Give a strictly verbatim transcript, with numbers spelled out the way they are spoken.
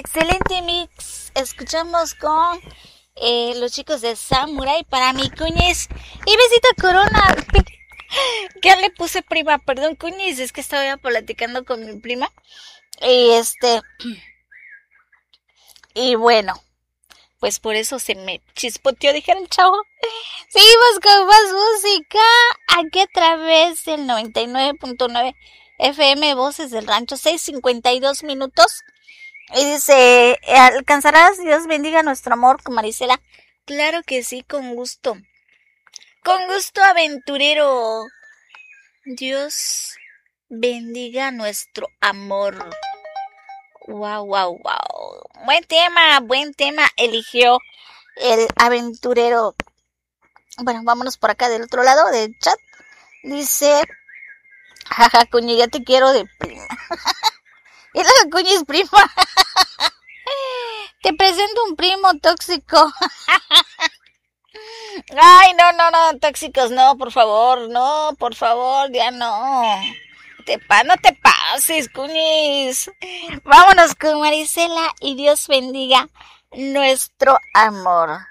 excelente mix. Escuchamos con eh, los chicos de Samurai para mi Cuñiz. Y besito Corona. Ya le puse prima, perdón Cuñiz, es que estaba platicando con mi prima. Y este... Y bueno, pues por eso se me chispoteó, dijeron chavo. Seguimos con más música aquí a través del noventa y nueve punto nueve F M Voces del Rancho, seis cincuenta y dos minutos. Y dice, ¿alcanzarás? Dios bendiga nuestro amor con Marisela. Claro que sí, con gusto. Con gusto, aventurero. Dios bendiga nuestro amor. Wow, wow, wow. Buen tema, buen tema eligió el aventurero. Bueno, vámonos por acá del otro lado del chat. Dice, jaja, Cuñi, ya te quiero de prima. Y la Cuñi es prima. Te presento un primo tóxico. Ay, no, no, no, tóxicos, no, por favor, no, por favor, ya no. Te pa, no te pases, Cuñis. Vámonos con Marisela y Dios bendiga nuestro amor.